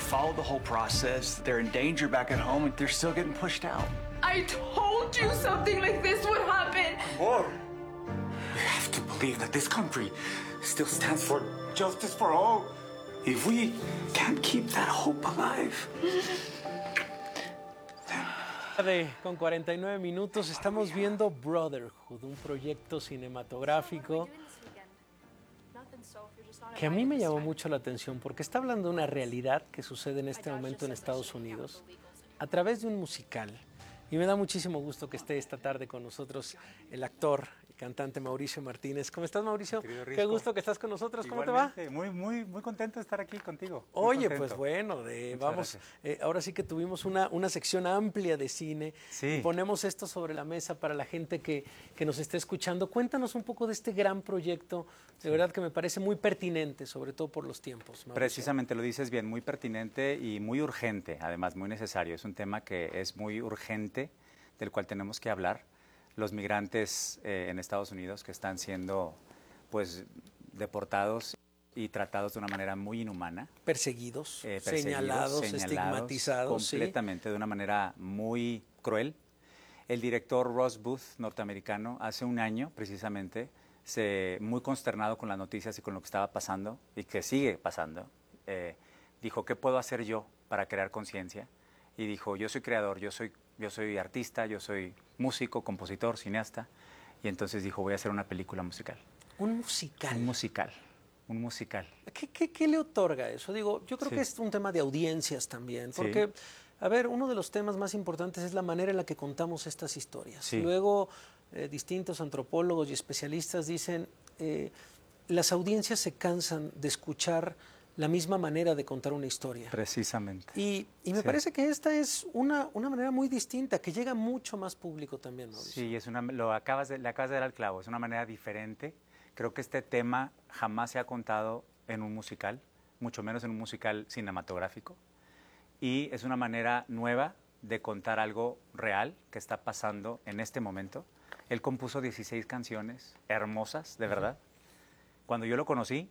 followed the whole process. They're in danger back at home, and they're still getting pushed out. I told you something like this would happen. Amor, you have to believe that this country still stands for justice for all. If we can't keep that hope alive. Con 49 minutos estamos viendo Brotherhood, un proyecto cinematográfico que a mí me llamó mucho la atención porque está hablando de una realidad que sucede en este momento en Estados Unidos a través de un musical. Y me da muchísimo gusto que esté esta tarde con nosotros el actor y cantante Mauricio Martínez. ¿Cómo estás, Mauricio? Qué gusto que estás con nosotros. ¿Cómo te va? Muy contento de estar aquí contigo. Oye, pues bueno, ahora sí que tuvimos una sección amplia de cine. Sí. Ponemos esto sobre la mesa para la gente que nos esté escuchando. Cuéntanos un poco de este gran proyecto, de verdad que me parece muy pertinente, sobre todo por los tiempos, Mauricio. Precisamente lo dices bien, muy pertinente y muy urgente, además muy necesario. Es un tema que es muy urgente, del cual tenemos que hablar. Los migrantes en Estados Unidos que están siendo pues deportados y tratados de una manera muy inhumana. Perseguidos, señalados, estigmatizados. Completamente, ¿sí? De una manera muy cruel. El director Ross Booth, norteamericano, hace un año precisamente, muy consternado con las noticias y con lo que estaba pasando y que sigue pasando, dijo, ¿qué puedo hacer yo para crear conciencia? Y dijo, yo soy creador, yo soy artista, yo soy músico, compositor, cineasta. Y entonces dijo, voy a hacer una película musical. ¿Un musical? Un musical. ¿Qué le otorga eso? Digo, yo creo que es un tema de audiencias también, porque, a ver, uno de los temas más importantes es la manera en la que contamos estas historias. Sí. Luego, distintos antropólogos y especialistas dicen, las audiencias se cansan de escuchar la misma manera de contar una historia. Precisamente. Y me parece que esta es una manera muy distinta, que llega a mucho más público también, Mauricio. Sí, le acabas de dar al clavo, es una manera diferente. Creo que este tema jamás se ha contado en un musical, mucho menos en un musical cinematográfico. Y es una manera nueva de contar algo real que está pasando en este momento. Él compuso 16 canciones hermosas, de verdad. Cuando yo lo conocí,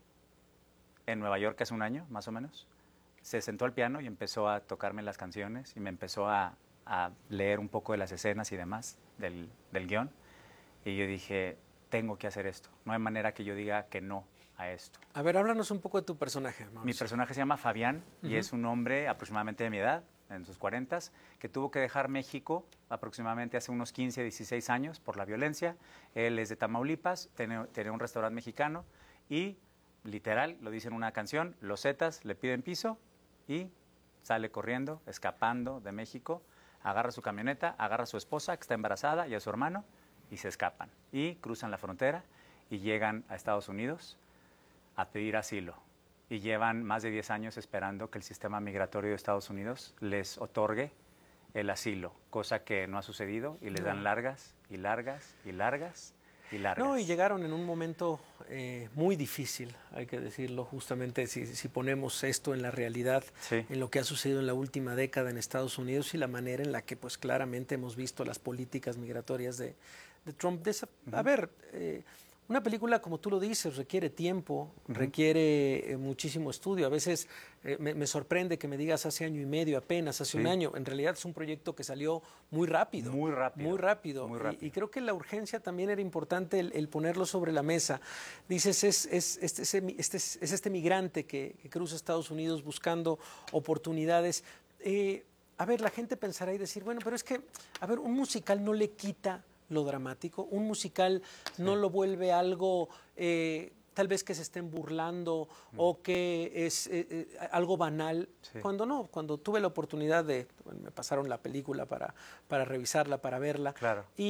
en Nueva York hace un año, más o menos, se sentó al piano y empezó a tocarme las canciones y me empezó a leer un poco de las escenas y demás del guión. Y yo dije, tengo que hacer esto. No hay manera que yo diga que no a esto. A ver, háblanos un poco de tu personaje, Mauricio. Mi personaje se llama Fabián y es un hombre aproximadamente de mi edad, en sus 40s, que tuvo que dejar México aproximadamente hace unos 15, 16 años por la violencia. Él es de Tamaulipas, tenía un restaurante mexicano y literal, lo dice en una canción, los Zetas le piden piso y sale corriendo, escapando de México, agarra su camioneta, agarra a su esposa que está embarazada y a su hermano y se escapan. Y cruzan la frontera y llegan a Estados Unidos a pedir asilo. Y llevan más de 10 años esperando que el sistema migratorio de Estados Unidos les otorgue el asilo, cosa que no ha sucedido y les dan largas y largas y largas. No, y llegaron en un momento muy difícil, hay que decirlo, justamente si ponemos esto en la realidad, en lo que ha sucedido en la última década en Estados Unidos y la manera en la que pues claramente hemos visto las políticas migratorias de Trump. A ver, una película, como tú lo dices, requiere tiempo, requiere muchísimo estudio. A veces me sorprende que me digas hace año y medio apenas, hace un año. En realidad es un proyecto que salió muy rápido. Muy rápido. Y creo que la urgencia también era importante el ponerlo sobre la mesa. Dices, es este migrante que cruza Estados Unidos buscando oportunidades. A ver, la gente pensará y decir, bueno, pero es que, a ver, un musical no le quita lo dramático, un musical no lo vuelve algo tal vez que se estén burlando o que es algo banal, cuando no, cuando tuve la oportunidad me pasaron la película para revisarla, para verla, claro.